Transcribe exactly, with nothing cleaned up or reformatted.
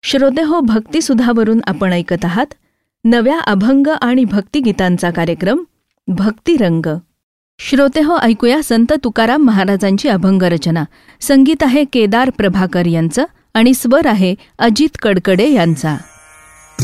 श्रोते हो, भक्तिसुधावरून आपण ऐकत आहात नव्या अभंग आणि भक्तिगीतांचा कार्यक्रम भक्तिरंग. श्रोते हो, ऐकूया संत तुकाराम महाराजांची अभंग रचना. संगीत आहे केदार प्रभाकर यांचं आणि स्वर आहे अजित कडकडे यांचा.